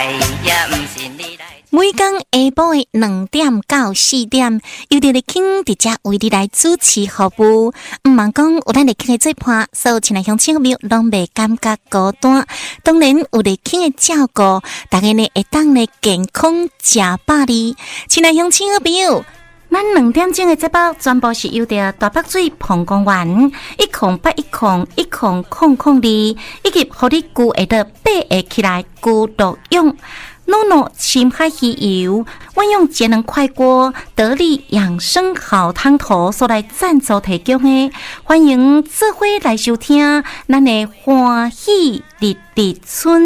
每天下晡的2點到4點，由着立慶佇遮為你來主持服務。毋茫講有咱立慶的做伴，所有親愛鄉親朋友攏袂感覺孤單。當然有立慶的照顧，大家呢會當呢健康食飽哩。親愛鄉親朋友，咱2點鐘的節目全部是由着大北水澎公園108101002，以及互你具會得爬會起來孤獨用。諾諾深海魚油，運用節能快鍋得力養生好湯頭所來贊助提供的，歡迎做伙來收聽咱的歡喜日日春。